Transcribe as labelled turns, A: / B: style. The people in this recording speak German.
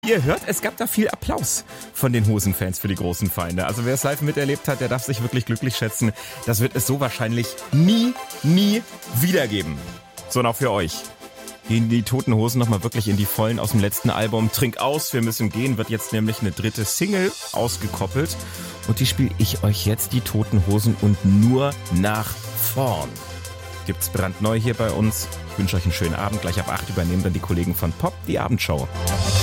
A: Ihr hört, es gab da viel Applaus von den Hosenfans für die großen Feinde. Also wer es live miterlebt hat, der darf sich wirklich glücklich schätzen. Das wird es so wahrscheinlich nie wieder geben. So, und auch für euch. Gehen die Toten Hosen nochmal wirklich in die Vollen aus dem letzten Album Trink aus, wir müssen gehen, wird jetzt nämlich eine dritte Single ausgekoppelt. Und die spiele ich euch jetzt, die Toten Hosen, und nur nach vorn. Gibt's brandneu hier bei uns. Ich wünsche euch einen schönen Abend. Gleich ab 8 übernehmen dann die Kollegen von Pop die Abendshow.